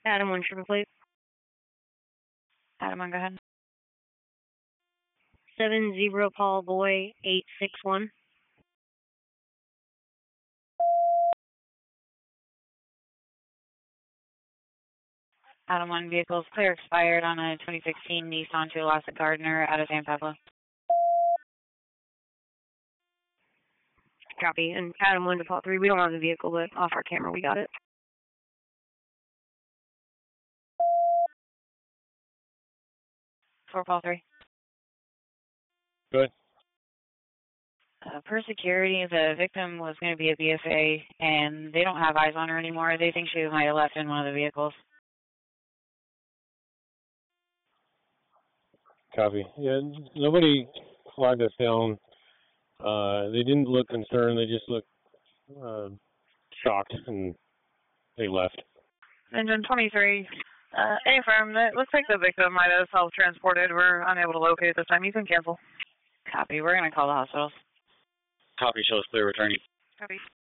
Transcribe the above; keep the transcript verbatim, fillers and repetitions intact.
Adam one, triple plate. Adam one, go ahead. Seven zero Paul Boy eight six one. Adam one, vehicles clear expired on a twenty sixteen Nissan Tucson Gardner out of San Pablo. Copy. And Adam one to Paul three. We don't have the vehicle, but off our camera we got it. For Paul three. Good. Uh, per security, the victim was going to be a B F A, and they don't have eyes on her anymore. They think she might have left in one of the vehicles. Copy. Yeah, nobody flagged us down. Uh, they didn't look concerned. They just looked uh, shocked, and they left. Engine twenty-three. Uh, affirm. It looks like the victim might have self-transported. We're unable to locate at this time. You can cancel. Copy. We're going to call the hospitals. Copy. Shows clear returning. Copy.